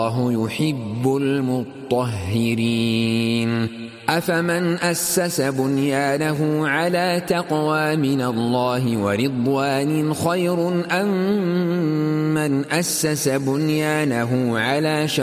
الله يحب المطهرين أفمن أسس بنيانه على تقوى من الله ورضوان خير أم من أسس بنيانه على